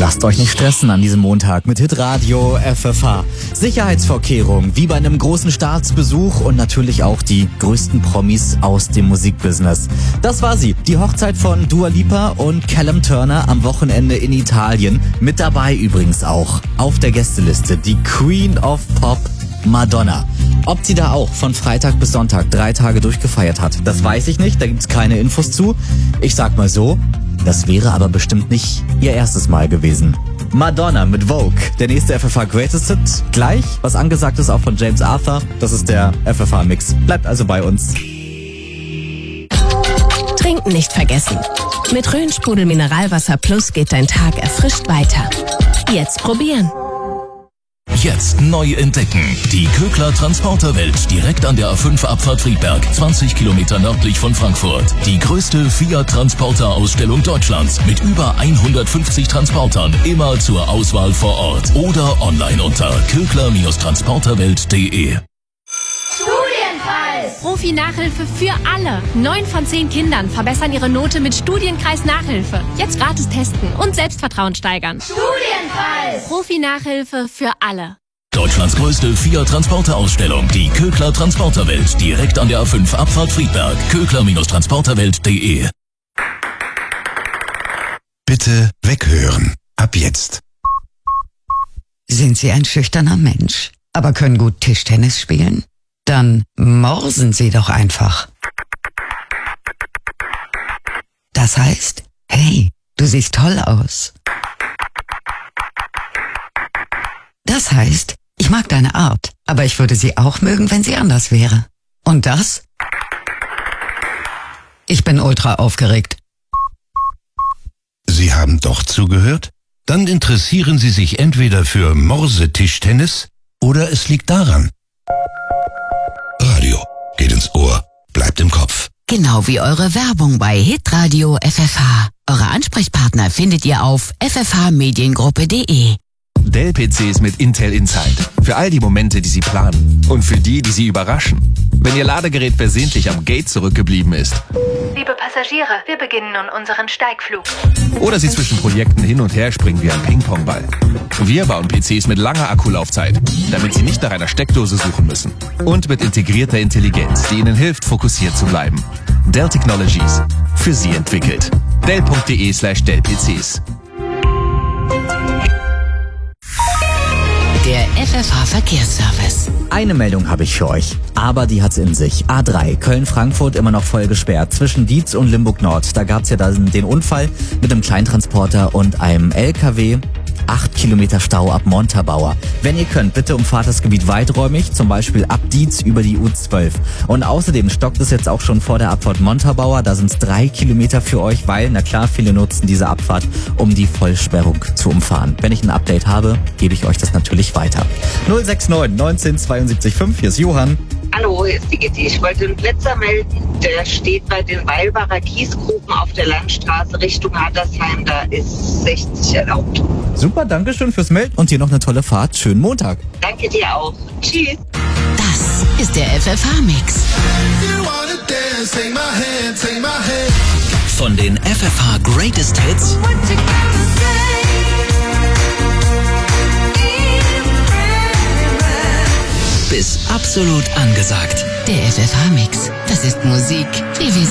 Lasst euch nicht stressen an diesem Montag mit Hitradio FFH. Sicherheitsvorkehrungen wie bei einem großen Staatsbesuch und natürlich auch die größten Promis aus dem Musikbusiness. Das war sie, die Hochzeit von Dua Lipa und Callum Turner am Wochenende in Italien. Mit dabei übrigens auch auf der Gästeliste die Queen of Pop, Madonna. Ob sie da auch von Freitag bis Sonntag 3 Tage durchgefeiert hat, das weiß ich nicht, da gibt's keine Infos zu. Ich sag mal so, das wäre aber bestimmt nicht ihr erstes Mal gewesen. Madonna mit Vogue, der nächste FFH Greatest Hit. Gleich, was angesagt ist, auch von James Arthur. Das ist der FFH-Mix. Bleibt also bei uns. Trinken nicht vergessen. Mit Rhön-Sprudel Mineralwasser Plus geht dein Tag erfrischt weiter. Jetzt probieren. Jetzt neu entdecken. Die Köckler Transporterwelt direkt an der A5 Abfahrt Friedberg, 20 Kilometer nördlich von Frankfurt. Die größte Fiat-Transporter-Ausstellung Deutschlands mit über 150 Transportern, immer zur Auswahl vor Ort oder online unter köckler-transporterwelt.de. Profi-Nachhilfe für alle. 9 von 10 Kindern verbessern ihre Note mit Studienkreis-Nachhilfe. Jetzt gratis testen und Selbstvertrauen steigern. Studienkreis! Profi-Nachhilfe für alle. Deutschlands größte Fiat-Transporter-Ausstellung, die Köckler Transporterwelt, direkt an der A5 Abfahrt Friedberg, köckler-transporterwelt.de. Bitte weghören. Ab jetzt. Sind Sie ein schüchterner Mensch, aber können gut Tischtennis spielen? Dann morsen Sie doch einfach. Das heißt, hey, du siehst toll aus. Das heißt, ich mag deine Art, aber ich würde sie auch mögen, wenn sie anders wäre. Und das? Ich bin ultra aufgeregt. Sie haben doch zugehört? Dann interessieren Sie sich entweder für Morsetischtennis oder es liegt daran. Radio geht ins Ohr, bleibt im Kopf. Genau wie eure Werbung bei Hitradio FFH. Eure Ansprechpartner findet ihr auf ffhmediengruppe.de. Dell-PCs mit Intel Inside. Für all die Momente, die Sie planen. Und für die, die Sie überraschen. Wenn Ihr Ladegerät versehentlich am Gate zurückgeblieben ist. Liebe Passagiere, wir beginnen nun unseren Steigflug. Oder Sie zwischen Projekten hin und her springen wie ein Ping-Pong-Ball. Wir bauen PCs mit langer Akkulaufzeit, damit Sie nicht nach einer Steckdose suchen müssen. Und mit integrierter Intelligenz, die Ihnen hilft, fokussiert zu bleiben. Dell Technologies. Für Sie entwickelt. Dell.de/Dell-PCs. Der FFH Verkehrsservice. Eine Meldung habe ich für euch, aber die hat's in sich. A3, Köln-Frankfurt immer noch voll gesperrt. Zwischen Dietz und Limburg-Nord, da gab's ja den Unfall mit einem Kleintransporter und einem LKW. 8 Kilometer Stau ab Montabaur. Wenn ihr könnt, bitte umfahrt das Gebiet weiträumig, zum Beispiel ab Dietz über die U12. Und außerdem stockt es jetzt auch schon vor der Abfahrt Montabaur. Da sind es 3 Kilometer für euch, weil, na klar, viele nutzen diese Abfahrt, um die Vollsperrung zu umfahren. Wenn ich ein Update habe, gebe ich euch das natürlich weiter. 069 19 72 5, hier ist Johann. Hallo, hier ist die Gitti. Ich wollte einen Blitzer melden. Der steht bei den Weilbacher Kiesgruben auf der Landstraße Richtung Hattersheim. Da ist 60 erlaubt. Super, danke schön fürs Melden und hier noch eine tolle Fahrt. Schönen Montag. Danke dir auch. Tschüss. Das ist der FFH-Mix. Von den FFH Greatest Hits bis absolut angesagt. Der FFH-Mix. Das ist Musik, wie wir sie